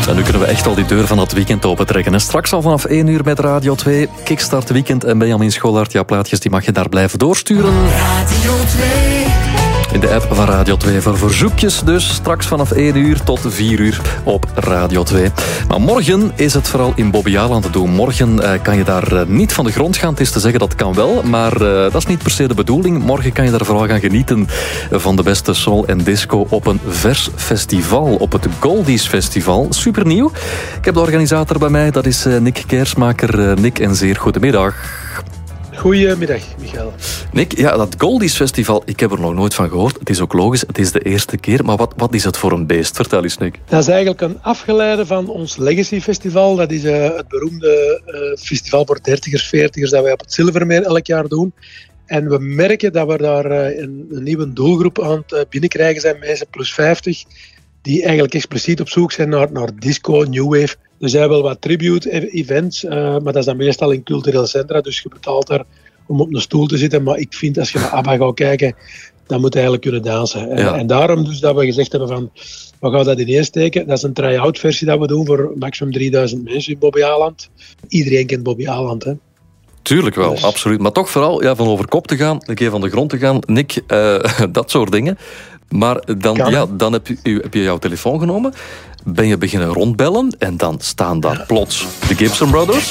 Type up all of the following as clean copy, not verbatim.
En nu kunnen we echt al die deur van het weekend opentrekken. En straks al vanaf 1 uur met Radio 2. Kickstart Weekend en Benjamin Schollaert. Ja, plaatjes die mag je daar blijven doorsturen. Radio 2. In de app van Radio 2 voor verzoekjes. Dus straks vanaf 1 uur tot 4 uur op Radio 2. Maar morgen is het vooral in Bobbejaanland te doen. Morgen kan je daar niet van de grond gaan. Het is te zeggen, dat kan wel. Maar dat is niet per se de bedoeling. Morgen kan je daar vooral gaan genieten van de beste soul en disco op een vers festival. Op het Goldies Festival. Supernieuw. Ik heb de organisator bij mij. Dat is Nick Keersmaker. Nick, en zeer goedemiddag. Goedemiddag, Michael. Nick, ja, dat Goldies Festival, ik heb er nog nooit van gehoord. Het is ook logisch, het is de eerste keer. Maar wat is het voor een beest? Vertel eens, Nick. Dat is eigenlijk een afgeleide van ons Legacy Festival. Dat is het beroemde festival voor 30ers, 40ers dat wij op het Zilvermeer elk jaar doen. En we merken dat we daar een nieuwe doelgroep aan het binnenkrijgen zijn. Mensen plus 50, die eigenlijk expliciet op zoek zijn naar disco, new wave. Er zijn wel wat tribute-events, maar dat is dan meestal in culturele centra. Dus je betaalt daar om op een stoel te zitten. Maar ik vind, als je naar ABBA gaat kijken, dan moet je eigenlijk kunnen dansen. Ja. En daarom dus dat we gezegd hebben van, we gaan dat ineens steken. Dat is een try-out versie dat we doen voor maximum 3000 mensen in Bobbejaanland. Iedereen kent Bobbejaanland, hè. Tuurlijk wel, Dus absoluut. Maar toch vooral van over kop te gaan, een keer van de grond te gaan. Nick, dat soort dingen. Maar dan heb je jouw telefoon genomen, ben je beginnen rondbellen en dan staan daar plots de Gibson Brothers.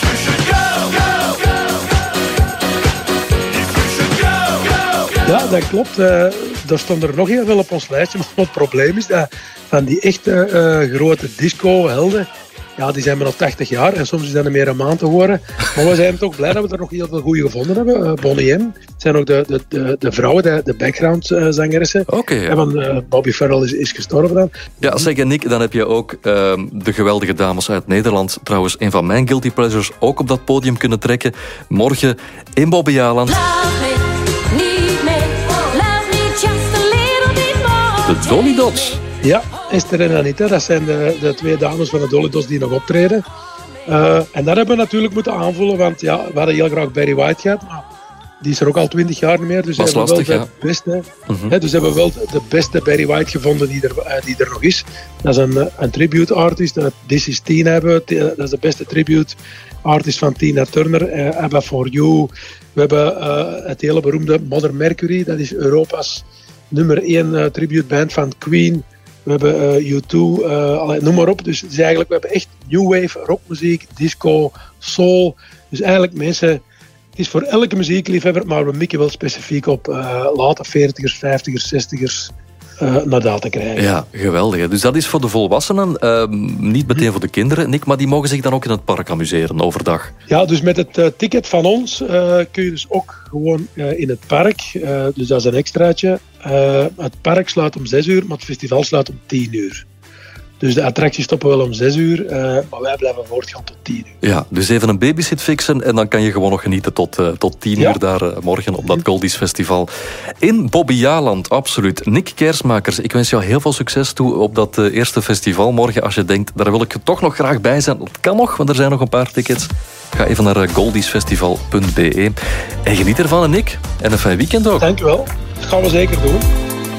Ja, dat klopt. Daar stond er nog heel veel op ons lijstje. Maar het probleem is dat van die echte grote disco-helden, ja, die zijn maar al 80 jaar en soms is dat meer een maand te horen. Maar we zijn toch blij dat we er nog heel veel goede gevonden hebben. Bonnie M. Het zijn ook de vrouwen, de background-zangeressen. Okay, ja. En Bobby Farrell is gestorven dan. Ja, zeg Nick, dan heb je ook de geweldige dames uit Nederland. Trouwens, een van mijn guilty pleasures ook op dat podium kunnen trekken. Morgen in Bobbejaanland. De Dolly Dots. Ja, Esther en Anita, dat zijn de twee dames van de Dolly Dots die nog optreden. En dat hebben we natuurlijk moeten aanvullen, want ja, we hadden heel graag Barry White gehad, maar die is er ook al 20 jaar niet meer. Dus dat is lastig, wel de beste, dus hebben we wel de beste Barry White gevonden die er nog is. Dat is een tribute artist. This Is Tina hebben we. Dat is de beste tribute artist van Tina Turner. ABBA For You. We hebben het hele beroemde Mother Mercury. Dat is Europa's nummer 1 tribute band van Queen. We hebben U2, noem maar op. Dus het is eigenlijk, we hebben echt new wave, rockmuziek, disco, soul. Dus eigenlijk mensen, het is voor elke muziekliefhebber, maar we mikken wel specifiek op late 40ers, 50ers, 60ers naar daar te krijgen. Ja, geweldig. Dus dat is voor de volwassenen, niet meteen voor de kinderen, Nick, maar die mogen zich dan ook in het park amuseren overdag. Ja, dus met het ticket van ons kun je dus ook gewoon in het park. Dus dat is een extraatje. Het park sluit om 6 uur, maar het festival sluit om 10 uur. Dus de attracties stoppen wel om 6 uur, maar wij blijven voortgaan tot 10 uur. Ja, dus even een babysit fixen en dan kan je gewoon nog genieten tot 10 uur daar morgen op dat Goldies Festival. In Bobbejaanland, absoluut. Nick Keersmakers, ik wens jou heel veel succes toe op dat eerste festival morgen. Als je denkt, daar wil ik toch nog graag bij zijn, dat kan nog, want er zijn nog een paar tickets. Ga even naar goldiesfestival.be en geniet ervan, Nick. En een fijn weekend ook. Dank je wel. Dat gaan we zeker doen.